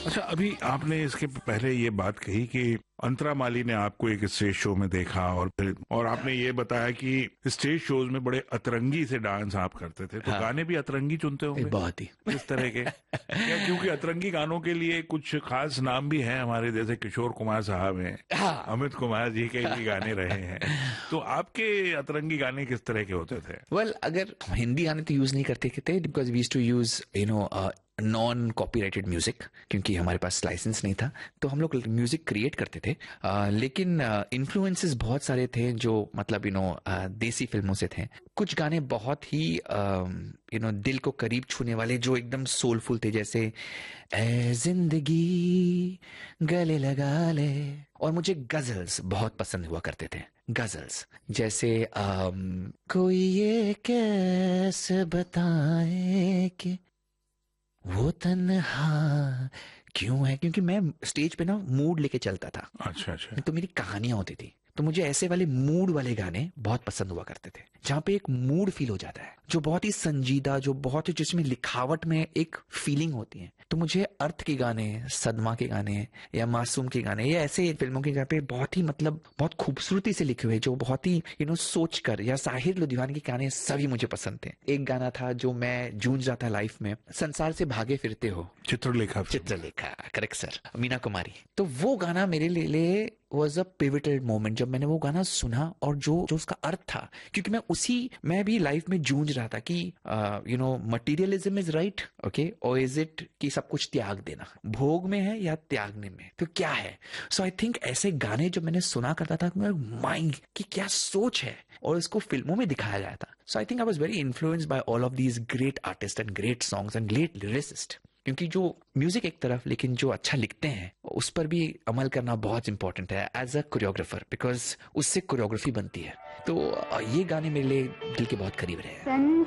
अच्छा, अभी आपने इसके पहले ये बात कही कि अंतरा माली ने आपको एक स्टेज शो में देखा और आपने ये बताया कि स्टेज शोज में बड़े अतरंगी से डांस आप करते थे, तो हाँ। गाने भी अतरंगी चुनते होंगे? बहुत ही। किस तरह के? क्या क्योंकि अतरंगी गानों के लिए कुछ खास नाम भी हैं हमारे, जैसे किशोर कुमार साहब हैं, हाँ। अमित कुमार जी के भी गाने रहे हैं, तो आपके अतरंगी गाने किस तरह के होते थे? वेल, अगर हिंदी गाने तो यूज नहीं करते थे, because we used to use non copyrighted music, क्योंकि हमारे पास लाइसेंस नहीं था, तो हम लोग म्यूजिक क्रिएट करते थे। लेकिन इन्फ्लुएंसेस बहुत सारे थे जो मतलब देसी फिल्मों से थे। कुछ गाने बहुत ही दिल को करीब छूने वाले, जो एकदम सोलफुल थे, जैसे ए जिंदगी गले लगा ले। और मुझे गजल्स बहुत पसंद हुआ करते थे। गजल्स जैसे कोई ये कैसे बताए कि वो तन्हा क्यों है, क्योंकि मैं स्टेज पे ना मूड लेके चलता था। अच्छा अच्छा। तो मेरी कहानियां होती थी, तो मुझे ऐसे वाले मूड वाले गाने बहुत पसंद हुआ करते थे, जहां पे एक मूड फील हो जाता है, जो बहुत ही संजीदा, जो बहुत ही जिसमें लिखावट में एक फीलिंग होती है। तो मुझे अर्थ के गाने, सदमा के गाने या मासूम के गाने या ऐसे फिल्मों के गाने पे बहुत ही मतलब बहुत खूबसूरती से लिखे हुए, जो बहुत ही सोच कर, या साहिर लुधियाना के गाने सभी मुझे पसंद थे। एक गाना था जो मैं जूझ रहा था लाइफ में, संसार से भागे फिरते हो, चित्रलेखा। Correct sir, Meena Kumari. तो वो गाना मेरे लिए वॉज अ पिविटल मोमेंट, जब मैंने वो गाना सुना और जो उसका अर्थ था, क्योंकि मैं भी लाइफ में जूझ रहा था कि मटीरियलिज्म इज राइट, ओके, और इज इट कि सब कुछ त्याग देना, भोग में है या त्यागने में, तो क्या है। सो आई थिंक ऐसे गाने जब मैंने सुना करता था, माइंड की क्या सोच है, और इसको फिल्मों में दिखाया गया था। सो I think I was very influenced by all of these great artist and great songs and great lyricist. क्योंकि जो म्यूजिक एक तरफ, लेकिन जो अच्छा लिखते हैं उस पर भी अमल करना बहुत इंपॉर्टेंट है एज अ कोरियोग्राफर, बिकॉज उससे कोरियोग्राफी बनती है। तो ये गाने मेरे लिए दिल के बहुत करीब रहे हैं।